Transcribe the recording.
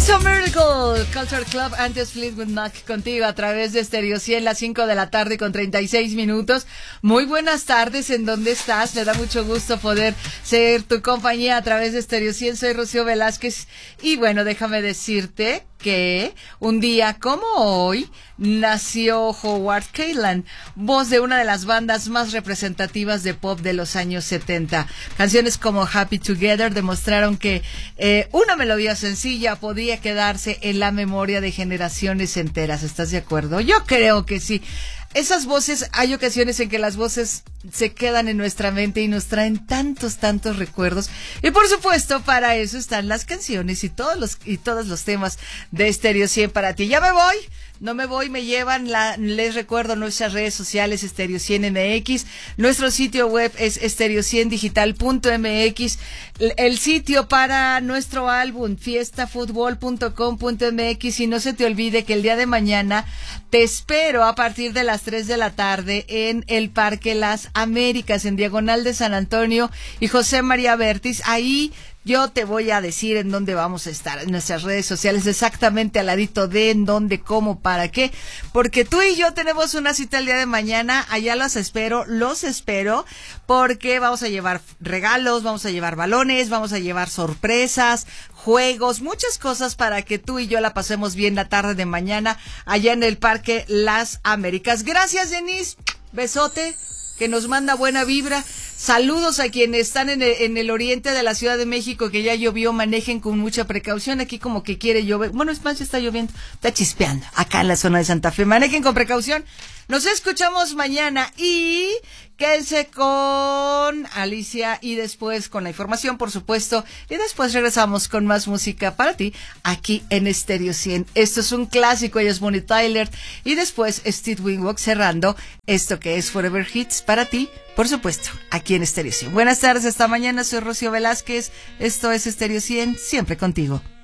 It's a Miracle Culture Club, antes Fleetwood Mac contigo a través de Stereo 100, las 5 de la tarde con 36 minutos. Muy buenas tardes, ¿en dónde estás? Me da mucho gusto poder ser tu compañía a través de Stereo 100. Soy Rocío Velázquez y bueno, déjame decirte que un día como hoy nació Howard Kaylan, voz de una de las bandas más representativas de pop de los años 70. Canciones como Happy Together demostraron que una melodía sencilla podía quedarse en la memoria de generaciones enteras. ¿Estás de acuerdo? Yo creo que sí. Esas voces, hay ocasiones en que las voces se quedan en nuestra mente y nos traen tantos recuerdos. Y por supuesto, para eso están las canciones y todos los temas de Stereo 100 para ti. Ya me voy. No me voy, me llevan, les recuerdo nuestras redes sociales, Stereo 100 MX, nuestro sitio web es stereo100digital.mx, el sitio para nuestro álbum, fiestafutbol.com.mx, y no se te olvide que el día de mañana te espero a partir de las 3 de la tarde en el Parque Las Américas, en Diagonal de San Antonio y José María Vértiz. Ahí yo te voy a decir en dónde vamos a estar, en nuestras redes sociales, exactamente al ladito de en dónde, cómo, para qué, porque tú y yo tenemos una cita el día de mañana. Allá los espero, porque vamos a llevar regalos, vamos a llevar balones, vamos a llevar sorpresas, juegos, muchas cosas para que tú y yo la pasemos bien la tarde de mañana allá en el Parque Las Américas. Gracias, Denise, besote, que nos manda buena vibra. Saludos a quienes están en el oriente de la Ciudad de México, que ya llovió, manejen con mucha precaución. Aquí como que quiere llover. Bueno, es más, ya está lloviendo, está chispeando acá en la zona de Santa Fe. Manejen con precaución. Nos escuchamos mañana y quédense con Alicia y después con la información, por supuesto. Y después regresamos con más música para ti aquí en Stereo 100. Esto es un clásico, ella es Bonnie Tyler. Y después Steve Winwood cerrando esto que es Forever Hits para ti, por supuesto, aquí en Stereo 100. Buenas tardes, hasta mañana. Soy Rocío Velázquez. Esto es Stereo 100, siempre contigo.